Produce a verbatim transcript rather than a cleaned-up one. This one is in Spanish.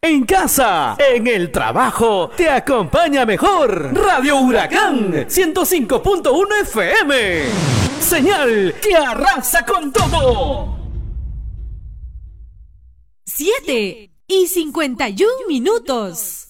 En casa, en el trabajo, te acompaña mejor Radio Huracán ciento cinco punto uno F M. Señal que arrasa con todo. Siete y cincuenta y un minutos.